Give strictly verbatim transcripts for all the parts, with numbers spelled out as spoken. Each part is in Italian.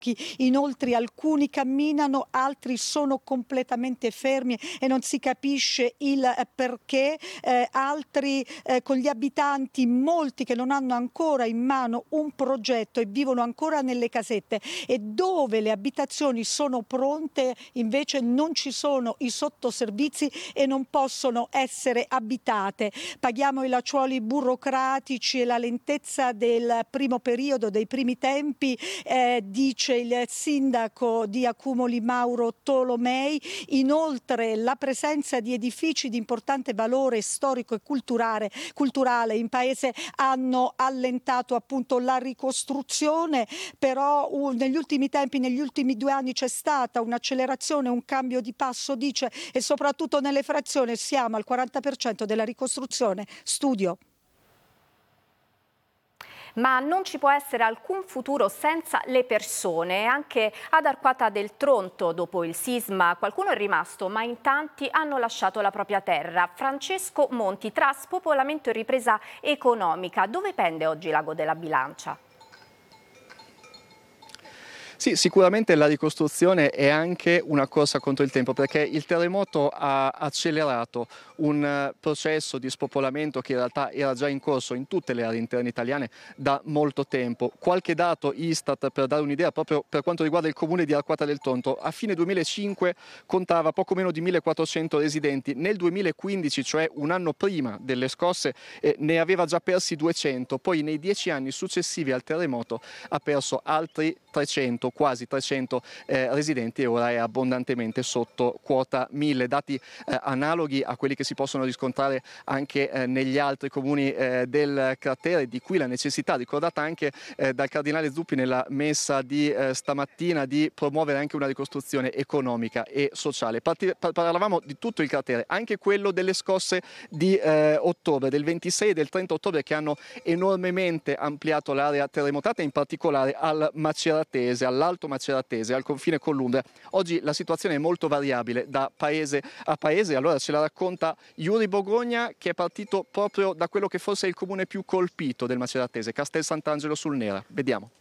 Inoltre alcuni camminano, altri sono completamente fermi e non si capisce il perché, eh, altri eh, con gli abitanti, molti che non hanno ancora in mano un progetto e vivono ancora nelle casette, e dove le abitazioni sono pronte invece non ci sono i sottoservizi e non possono essere abitate. Paghiamo i lacciuoli burocratici e la lentezza del primo periodo, dei primi tempi, eh, dice il sindaco di Accumoli Mauro Tolomei. Inoltre la presenza di edifici di importante valore storico e culturale, culturale in paese hanno allentato appunto la ricostruzione, però uh, negli ultimi tempi, negli ultimi due anni c'è stata un'accelerazione, un cambio di passo, dice, e soprattutto nelle frazioni siamo al quaranta per cento della ricostruzione studio. Ma non ci può essere alcun futuro senza le persone. Anche ad Arquata del Tronto, dopo il sisma, qualcuno è rimasto, ma in tanti hanno lasciato la propria terra. Francesco Monti, tra spopolamento e ripresa economica, dove pende oggi l'ago della bilancia? Sì, sicuramente la ricostruzione è anche una corsa contro il tempo, perché il terremoto ha accelerato un processo di spopolamento che in realtà era già in corso in tutte le aree interne italiane da molto tempo. Qualche dato Istat per dare un'idea proprio per quanto riguarda il comune di Arquata del Tronto: a fine duemilacinque contava poco meno di millequattrocento residenti, nel duemilaquindici, cioè un anno prima delle scosse, eh, ne aveva già persi duecento, poi nei dieci anni successivi al terremoto ha perso altri trecento, quasi trecento eh, residenti, e ora è abbondantemente sotto quota mille. Dati eh, analoghi a quelli che si possono riscontrare anche eh, negli altri comuni eh, del cratere, di cui la necessità, ricordata anche eh, dal cardinale Zuppi nella messa di eh, stamattina, di promuovere anche una ricostruzione economica e sociale. Parti, par parlavamo di tutto il cratere, anche quello delle scosse di eh, ottobre, del ventisei e del trenta ottobre, che hanno enormemente ampliato l'area terremotata, in particolare al Maceratese, all'Alto Maceratese, al confine con l'Umbria. Oggi la situazione è molto variabile da paese a paese. Allora ce la racconta Yuri Bogogna, che è partito proprio da quello che forse è il comune più colpito del Maceratese, Castel Sant'Angelo sul Nera. Vediamo.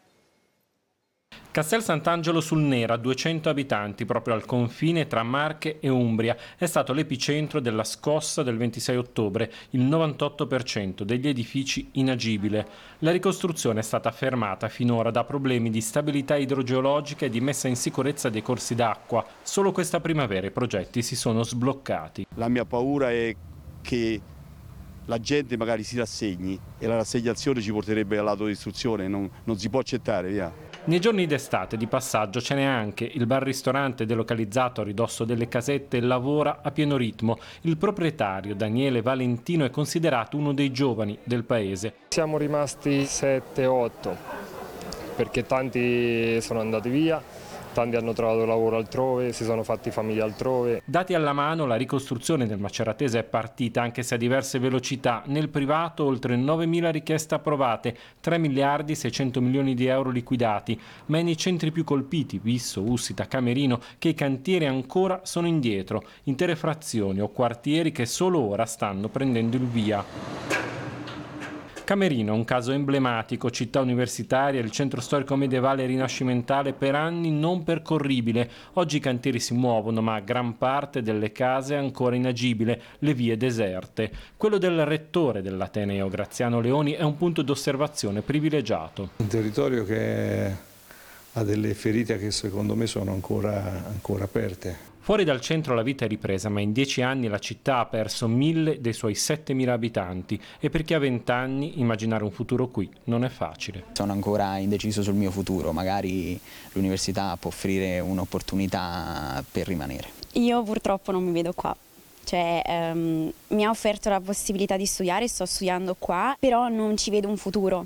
Castel Sant'Angelo sul Nera, duecento abitanti, proprio al confine tra Marche e Umbria, è stato l'epicentro della scossa del ventisei ottobre, il novantotto per cento degli edifici inagibile. La ricostruzione è stata fermata finora da problemi di stabilità idrogeologica e di messa in sicurezza dei corsi d'acqua. Solo questa primavera i progetti si sono sbloccati. La mia paura è che la gente magari si rassegni, e la rassegnazione ci porterebbe all'autodistruzione, non, non si può accettare, via. Nei giorni d'estate di passaggio ce n'è anche. Il bar-ristorante delocalizzato a ridosso delle casette lavora a pieno ritmo. Il proprietario, Daniele Valentino, è considerato uno dei giovani del paese. Siamo rimasti sette otto, perché tanti sono andati via, tanti hanno trovato lavoro altrove, si sono fatti famiglia altrove. Dati alla mano, la ricostruzione del Maceratese è partita, anche se a diverse velocità. Nel privato oltre novemila richieste approvate, tre miliardi seicento milioni di euro liquidati, ma è nei centri più colpiti, Visso, Ussita, Camerino, che i cantieri ancora sono indietro, intere frazioni o quartieri che solo ora stanno prendendo il via. Camerino, un caso emblematico, città universitaria, il centro storico medievale e rinascimentale per anni non percorribile. Oggi i cantieri si muovono, ma gran parte delle case è ancora inagibile, le vie deserte. Quello del rettore dell'Ateneo, Graziano Leoni, è un punto d'osservazione privilegiato. Un territorio che ha delle ferite che secondo me sono ancora, ancora aperte. Fuori dal centro la vita è ripresa, ma in dieci anni la città ha perso mille dei suoi settemila abitanti, e per chi ha vent'anni immaginare un futuro qui non è facile. Sono ancora indeciso sul mio futuro, magari l'università può offrire un'opportunità per rimanere. Io purtroppo non mi vedo qua. Cioè, ehm, mi ha offerto la possibilità di studiare, sto studiando qua, però non ci vedo un futuro.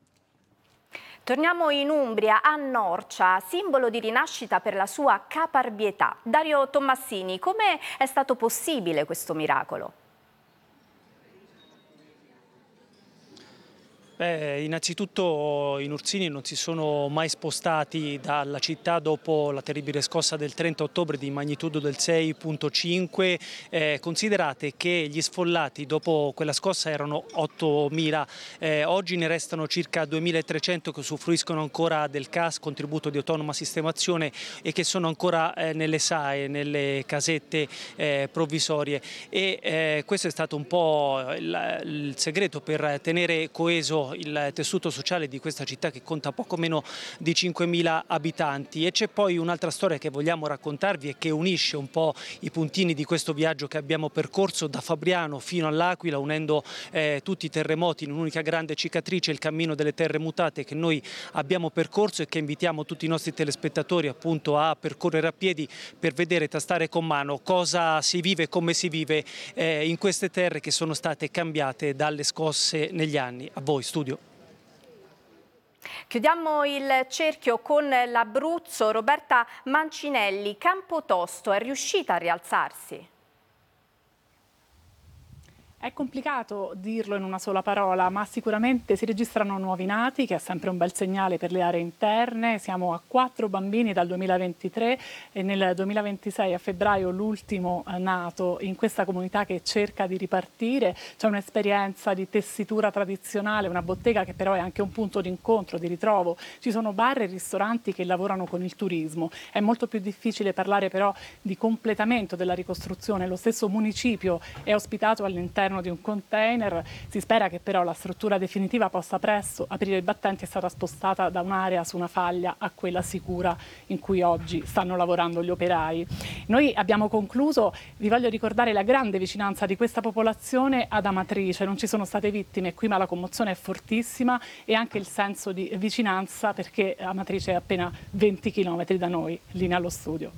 Torniamo in Umbria, a Norcia, simbolo di rinascita per la sua caparbietà. Dario Tommasini, come è stato possibile questo miracolo? Beh, innanzitutto i Nursini non si sono mai spostati dalla città dopo la terribile scossa del trenta ottobre di magnitudo del sei virgola cinque. Eh, considerate che gli sfollati dopo quella scossa erano ottomila, eh, oggi ne restano circa duemilatrecento che usufruiscono ancora del C A S, contributo di autonoma sistemazione, e che sono ancora eh, nelle S A E, nelle casette eh, provvisorie. E eh, questo è stato un po' il, il segreto per tenere coeso il tessuto sociale di questa città, che conta poco meno di cinquemila abitanti. E c'è poi un'altra storia che vogliamo raccontarvi e che unisce un po' i puntini di questo viaggio che abbiamo percorso da Fabriano fino all'Aquila, unendo eh, tutti i terremoti in un'unica grande cicatrice, il cammino delle terre mutate che noi abbiamo percorso e che invitiamo tutti i nostri telespettatori appunto a percorrere a piedi per vedere e tastare con mano cosa si vive e come si vive eh, in queste terre che sono state cambiate dalle scosse negli anni. A voi, studio. Chiudiamo il cerchio con l'Abruzzo. Roberta Mancinelli, Campotosto è riuscita a rialzarsi? È complicato dirlo in una sola parola, ma sicuramente si registrano nuovi nati, che è sempre un bel segnale per le aree interne. Siamo a quattro bambini dal duemilaventitré e nel duemilaventisei a febbraio l'ultimo nato in questa comunità che cerca di ripartire. C'è un'esperienza di tessitura tradizionale, una bottega che però è anche un punto di incontro, di ritrovo. Ci sono bar e ristoranti che lavorano con il turismo. È molto più difficile parlare però di completamento della ricostruzione. Lo stesso municipio è ospitato all'interno di un container. Si spera che però la struttura definitiva possa presto aprire i battenti. È stata spostata da un'area su una faglia a quella sicura in cui oggi stanno lavorando gli operai. Noi abbiamo concluso. Vi voglio ricordare la grande vicinanza di questa popolazione ad Amatrice. Non ci sono state vittime qui, ma la commozione è fortissima, e anche il senso di vicinanza, perché Amatrice è appena venti chilometri da noi. Linea allo studio.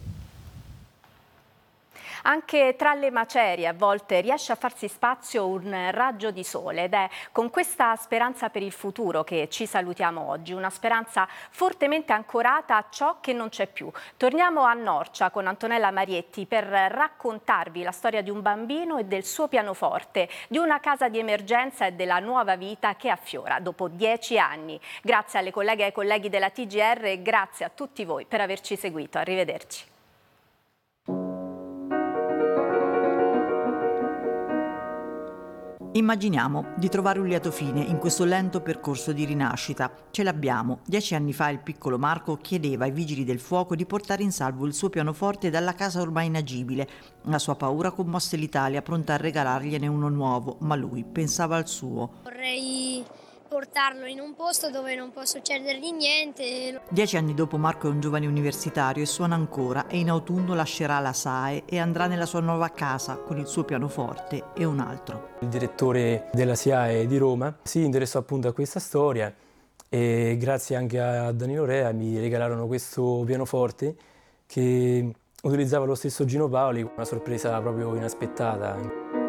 Anche tra le macerie a volte riesce a farsi spazio un raggio di sole, ed è con questa speranza per il futuro che ci salutiamo oggi, una speranza fortemente ancorata a ciò che non c'è più. Torniamo a Norcia con Antonella Marietti per raccontarvi la storia di un bambino e del suo pianoforte, di una casa di emergenza e della nuova vita che affiora dopo dieci anni. Grazie alle colleghe e ai colleghi della T G R e grazie a tutti voi per averci seguito. Arrivederci. Immaginiamo di trovare un lieto fine in questo lento percorso di rinascita. Ce l'abbiamo. Dieci anni fa il piccolo Marco chiedeva ai vigili del fuoco di portare in salvo il suo pianoforte dalla casa ormai inagibile. La sua paura commosse l'Italia, pronta a regalargliene uno nuovo, ma lui pensava al suo. Vorrei portarlo in un posto dove non può succedergli niente. Dieci anni dopo Marco è un giovane universitario e suona ancora, e in autunno lascerà la S A E e andrà nella sua nuova casa con il suo pianoforte e un altro. Il direttore della S I A E di Roma si interessò appunto a questa storia, e grazie anche a Danilo Rea mi regalarono questo pianoforte che utilizzava lo stesso Gino Paoli, una sorpresa proprio inaspettata.